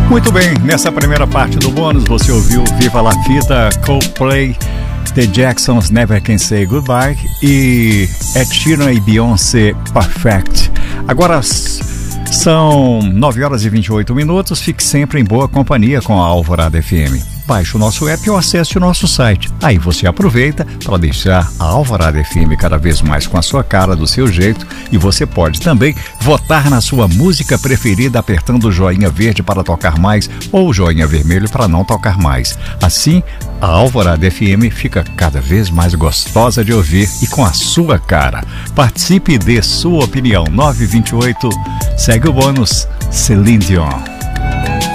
Muito bem, nessa primeira parte do bônus você ouviu Viva La Fita, Coldplay, The Jacksons, Never Can Say Goodbye e Ed Sheeran e Beyoncé, Perfect. Agora são 9 horas e 28 minutos, fique sempre em boa companhia com a Alvorada FM. Baixe o nosso app ou acesse o nosso site. Aí você aproveita para deixar a Alvorada FM cada vez mais com a sua cara, do seu jeito. E você pode também votar na sua música preferida apertando o joinha verde para tocar mais ou o joinha vermelho para não tocar mais. Assim, a Alvorada FM fica cada vez mais gostosa de ouvir e com a sua cara. Participe e dê sua opinião. 928, segue o bônus, Celine Dion.